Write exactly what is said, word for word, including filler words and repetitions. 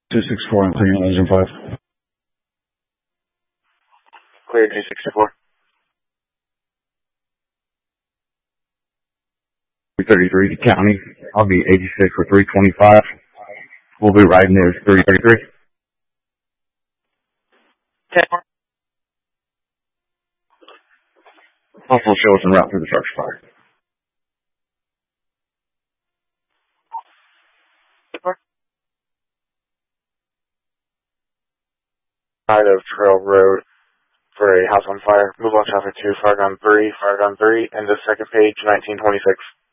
two sixty-four on Clear Engine five. Clear two sixty-four. three thirty-three to county. I'll be eighty-six for three twenty-five. We'll be riding there three thirty-three. ten. Also show us en route through the structure fire. Side of Trail Road for a house on fire. Move on traffic to Fire Gun three, Fire Gun three, and the second page, nineteen twenty-six.